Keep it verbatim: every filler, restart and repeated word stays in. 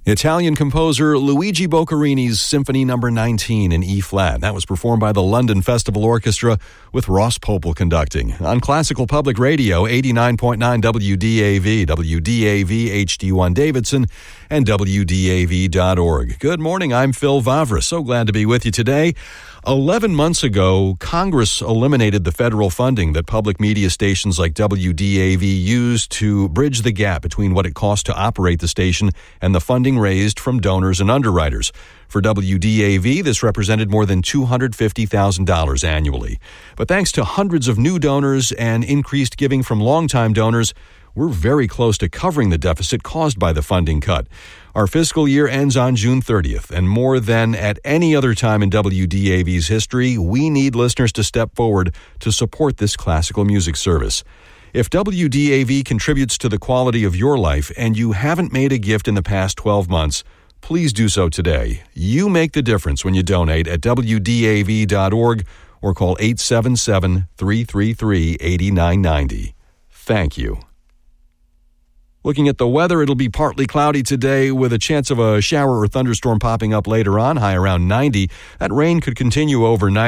Italian composer Luigi Boccherini's Symphony Number nineteen in E-flat. That was performed by the London Festival Orchestra with Ross Popel conducting. On Classical Public Radio, eighty-nine point nine W D A V, W D A V H D one Davidson, and W D A V dot org. Good morning, I'm Phil Vavra. So glad to be with you today. Eleven months ago, Congress eliminated the federal funding that public media stations like W D A V used to bridge the gap between what it costs to operate the station and the funding raised from donors and underwriters. For W D A V, this represented more than two hundred fifty thousand dollars annually. But thanks to hundreds of new donors and increased giving from longtime donors, we're very close to covering the deficit caused by the funding cut. Our fiscal year ends on June thirtieth, and more than at any other time in W D A V's history, we need listeners to step forward to support this classical music service. If W D A V contributes to the quality of your life and you haven't made a gift in the past twelve months, please do so today. You make the difference when you donate at W D A V dot org or call eight seven seven, three three three, eight nine nine zero. Thank you. Looking at the weather, it'll be partly cloudy today with a chance of a shower or thunderstorm popping up later on, high around ninety. That rain could continue overnight.